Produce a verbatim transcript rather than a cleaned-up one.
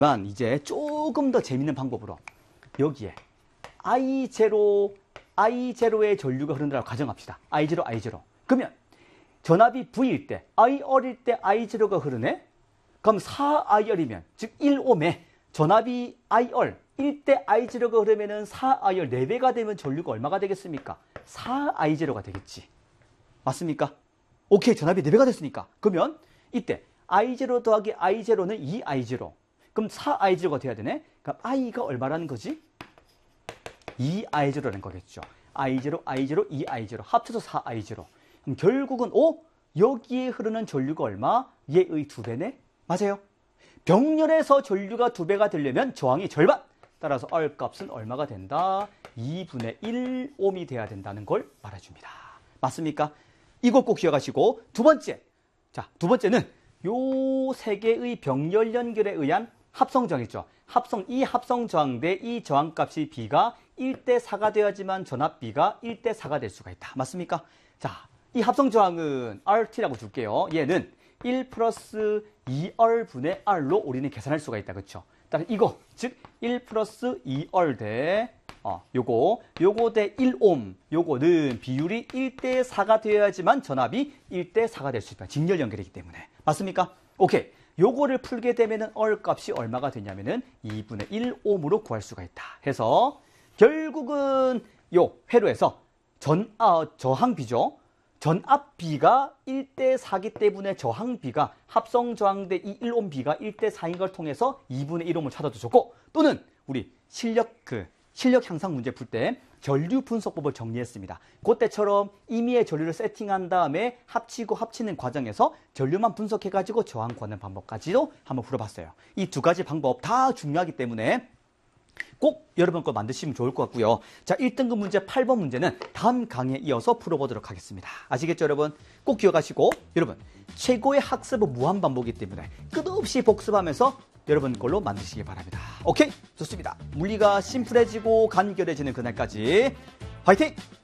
이제 조금 더 재밌는 방법으로 여기에 아이 제로, 아이 제로의 전류가 흐른다고 가정합시다. 아이 제로, 아이 제로. 그러면 전압이 V일 때, I R일 때 아이 제로가 흐르네? 그럼 사 아이 R이면, 즉 일 옴에 전압이 I R, 일 대 아이 제로가 흐르면 사 아이 R 네 배가 되면 전류가 얼마가 되겠습니까? 사 아이 제로가 되겠지. 맞습니까? 오케이, 전압이 네 배가 됐으니까. 그러면 이때 아이 제로 더하기 아이 제로는 이 아이 제로. 그럼 사 아이 제로가 돼야 되네? 그럼 I가 얼마라는 거지? 이 아이 제로라는 거겠죠. 아이 제로, 아이 제로, 이 아이 제로. 합쳐서 사 아이 제로. 그럼 결국은, 오, 여기에 흐르는 전류가 얼마? 얘의 두 배네? 맞아요. 병렬에서 전류가 두 배가 되려면 저항이 절반. 따라서 R 값은 얼마가 된다? 이분의 일 옴이 돼야 된다는 걸 말해줍니다. 맞습니까? 이거 꼭 기억하시고, 두 번째. 자, 두 번째는 요 세 개의 병렬 연결에 의한 합성 저항이죠. 합성, 이 합성 저항 대 이 저항값이 B가 일 대 사가 되어야지만 전압 B가 일 대 사가 될 수가 있다. 맞습니까? 자, 이 합성 저항은 알티라고 줄게요. 얘는 일 플러스 이 알 분의 R로 우리는 계산할 수가 있다. 그렇죠? 따라서 이거, 즉 일 플러스 이 알 대 어, 요거, 요거 대 일 옴, 요거는 비율이 일 대 사가 되어야지만 전압이 일 대 사가 될 수 있다. 직렬 연결이기 때문에. 맞습니까? 오케이. 요거를 풀게 되면은 R 값이 얼마가 되냐면은 이분의 일 옴으로 구할 수가 있다. 해서 결국은 요 회로에서 전, 아, 저항비죠. 전압 B가 일 대 사기 때문에 저항 B가 합성 저항 대 이 일 옴 B가 일 대 사인 걸 통해서 이분의 일 옴을 찾아도 좋고, 또는 우리 실력 그 실력 향상 문제 풀 때 전류 분석법을 정리했습니다. 그때처럼 임의의 전류를 세팅한 다음에 합치고 합치는 과정에서 전류만 분석해가지고 저항 구하는 방법까지도 한번 풀어봤어요. 이 두 가지 방법 다 중요하기 때문에 꼭 여러분 거 만드시면 좋을 것 같고요. 자, 일 등급 문제 팔 번 문제는 다음 강의에 이어서 풀어보도록 하겠습니다. 아시겠죠, 여러분? 꼭 기억하시고, 여러분, 최고의 학습은 무한반복이기 때문에 끝없이 복습하면서 여러분 걸로 만드시기 바랍니다. 오케이? 좋습니다. 물리가 심플해지고 간결해지는 그날까지 화이팅!